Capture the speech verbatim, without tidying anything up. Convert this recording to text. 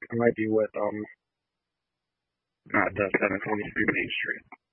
I might be with um not the seven twenty-three Main Street.